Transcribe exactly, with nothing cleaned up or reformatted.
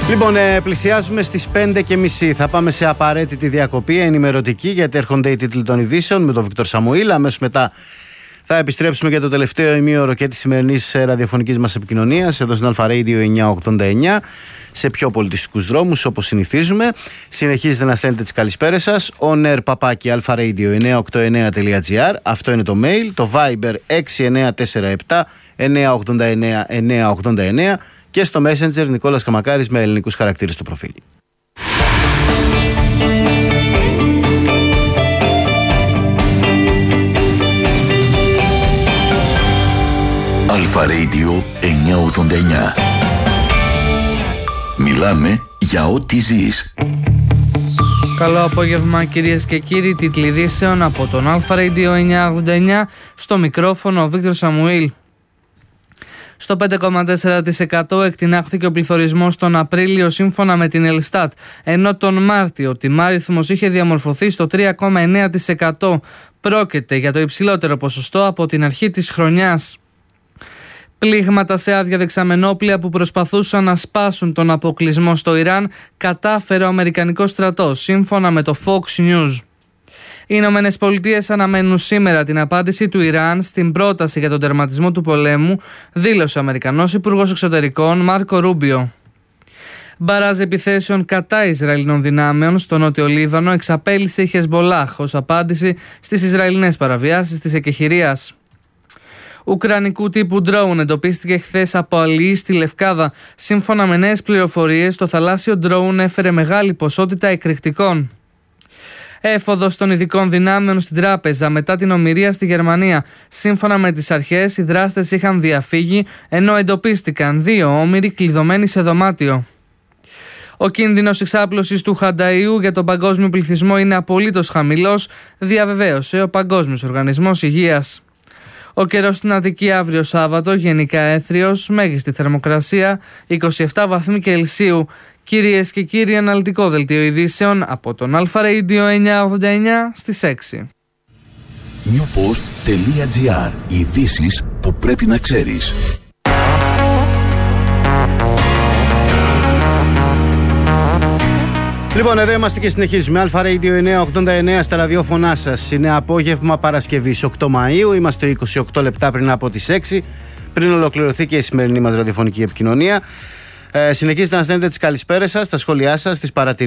Λοιπόν, ε, πλησιάζουμε στις πέντε και μισή. Θα πάμε σε απαραίτητη διακοπή ενημερωτική, γιατί έρχονται οι τίτλοι των ειδήσεων με τον Βίκτορ Σαμουήλ. Αμέσως μετά θα επιστρέψουμε για το τελευταίο ημίωρο και της σημερινής ραδιοφωνικής μας επικοινωνίας εδώ στην Αλφα Radio εννιακόσια ογδόντα εννιά, σε πιο πολιτιστικούς δρόμους όπως συνηθίζουμε. Συνεχίζετε να στέλνετε τις καλησπέρες σας. on air παπάκι alfaradio εννιακόσια ογδόντα εννιά τελεία gr. Αυτό είναι το mail. Το Viber έξι εννιά τέσσερα επτά εννιακόσια ογδόντα εννιά εννιακόσια ογδόντα εννιά. Και στο Messenger Νικόλας Καμακάρης με ελληνικούς χαρακτήρες στο προφίλ. Αλφα Radio εννιακόσια ογδόντα εννιά. Μιλάμε για ό,τι ζεις. Καλό απόγευμα κυρίες και κύριοι, τίτλοι ειδήσεων από τον Αλφα Radio εννιακόσια ογδόντα εννιά, στο μικρόφωνο ο Βίκτορ Σαμουήλ. Στο πέντε κόμμα τέσσερα τοις εκατό εκτινάχθηκε ο πληθωρισμός τον Απρίλιο σύμφωνα με την Ελστάτ, ενώ τον Μάρτιο ο τιμάριθμος είχε διαμορφωθεί στο τρία κόμμα εννέα τοις εκατό. Πρόκειται για το υψηλότερο ποσοστό από την αρχή της χρονιάς. Πλήγματα σε άδεια δεξαμενόπλια που προσπαθούσαν να σπάσουν τον αποκλεισμό στο Ιράν κατάφερε ο Αμερικανικός στρατός, σύμφωνα με το Fox News. Οι Ηνωμένες Πολιτείες αναμένουν σήμερα την απάντηση του Ιράν στην πρόταση για τον τερματισμό του πολέμου, δήλωσε ο Αμερικανός Υπουργός Εξωτερικών Μάρκο Ρούμπιο. Μπαράζ επιθέσεων κατά Ισραηλινών δυνάμεων στο νότιο Λίβανο εξαπέλυσε η Χεσμπολάχ ως απάντηση στις Ισραηλινές παραβιάσεις της εκεχηρίας. Ουκρανικού τύπου ντρόουν εντοπίστηκε χθες από αλλοίς στη Λευκάδα. Σύμφωνα με νέες πληροφορίες, το θαλάσσιο ντρόουν έφερε μεγάλη ποσότητα εκρηκτικών. Έφοδος των ειδικών δυνάμεων στην τράπεζα μετά την ομηρία στη Γερμανία. Σύμφωνα με τις αρχές, οι δράστες είχαν διαφύγει, ενώ εντοπίστηκαν δύο όμηροι κλειδωμένοι σε δωμάτιο. Ο κίνδυνος εξάπλωσης του χανταΐου για τον παγκόσμιο πληθυσμό είναι απολύτως χαμηλός, διαβεβαίωσε ο Παγκόσμιος Οργανισμός Υγείας. Ο καιρός στην Αττική αύριο Σάββατο, γενικά έθριος, μέγιστη θερμοκρασία είκοσι επτά βαθμοί Κελσίου. Κυρίες και κύριοι, αναλυτικό δελτίο ειδήσεων από τον Αλφα Radio εννιακόσια ογδόντα εννιά στις έξι. newpost τελεία gr. Ειδήσεις που πρέπει να ξέρεις. Λοιπόν, εδώ είμαστε και συνεχίζουμε. Αλφα Radio εννιακόσια ογδόντα εννιά στα ραδιόφωνά σας. Είναι απόγευμα Παρασκευής οκτώ Μαΐου. Είμαστε είκοσι οκτώ λεπτά πριν από τις έξι. Πριν ολοκληρωθεί και η σημερινή μας ραδιοφωνική επικοινωνία. Ε, συνεχίζετε να στέλνετε τις καλησπέρες σας, τα σχόλιά σας, τις παρατηρήσεις.